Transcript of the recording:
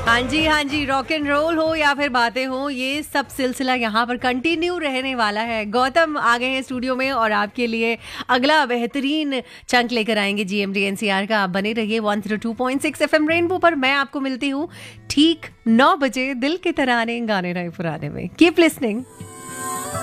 हाँ जी, rock and role हो या फिर बातें हो, ये सब सिलसिला यहाँ पर कंटिन्यू रहने वाला है। गौतम आ गए हैं स्टूडियो में और आपके लिए अगला बेहतरीन चंक लेकर आएंगे जीएमडी एनसीआर का। आप बने रहिए 102.6 एफएम रेनबो पर। मैं आपको मिलती हूँ ठीक 9 बजे दिल के तराने गाने रहे पुराने में। Keep listening.